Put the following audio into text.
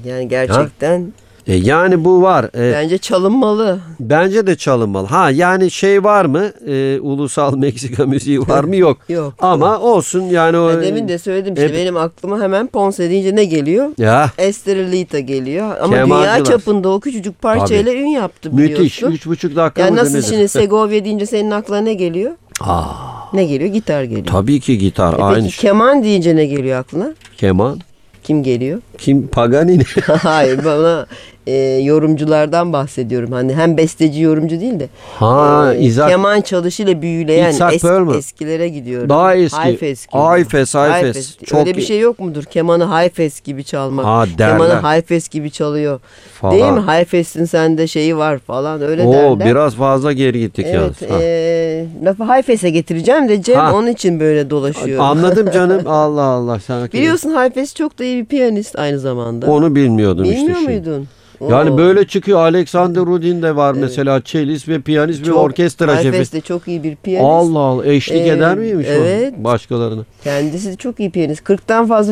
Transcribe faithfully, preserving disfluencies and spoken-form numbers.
Yani gerçekten. E yani bu var. E, Bence çalınmalı. Bence de çalınmalı. Ha yani şey var mı? E, ulusal Meksika müziği var mı? Yok. Yok. Ama olsun yani o. Ya demin de söyledim işte e, benim aklıma hemen Ponce deyince ne geliyor? Ya. Estrellita geliyor. Ama Kemancılar. dünya çapında o küçücük parçayla ün yaptı biliyorsun. Müthiş. Üç buçuk dakika Yani mı nasıl nedir? şimdi Segovia deyince senin aklına ne geliyor? Aa, Ne geliyor? Gitar geliyor. tabii ki gitar. E Aynı peki şey. keman deyince ne geliyor aklına? Keman. Kim geliyor? Kim? Paganini. Hayır, bana e, yorumculardan bahsediyorum. Hani hem besteci yorumcu değil de Ha, e, İzak. keman çalışıyla büyüleyen İshak es, Perlman. eskilere gidiyorum. Daha eski. Hayfes gibi. Hayfes, Hayfes. Çok Öyle bir iyi. şey yok mudur? Kemanı Hayfes gibi çalmak. Ha, derler. Kemanı Hayfes gibi çalıyor. Falan. Değil mi? Hayfes'in sende şeyi var falan öyle Oo, derler. biraz fazla geri gittik Evet, yalnız. Ha. e, lafı Hayfes'e getireceğim de Cem Ha. onun için böyle dolaşıyorum. Anladım canım. Allah Allah. Sen Biliyorsun Hayfes çok da iyi bir piyanist aynı zamanda. Onu bilmiyordum Bilmiyor işte. Şey. muydun? Yani Oo. böyle çıkıyor. Alexander Rudin de var mesela. Cellist ve piyanist ve Çok- orkestra şefi. Hayfes de çok iyi bir piyanist. Allah Allah. Eşlik Ee, eder miymiş evet. o başkalarına? Kendisi de çok iyi piyanist. kırktan fazla